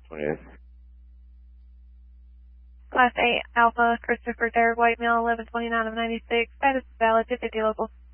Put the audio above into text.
28th. Class 8 Alpha, Christopher Derek, white male, 1129 of 96. Status is valid, 250 local.